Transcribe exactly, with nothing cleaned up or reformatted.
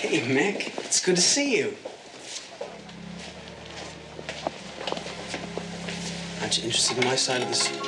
Hey, Mick. It's good to see you. Aren't you interested in my side of the story?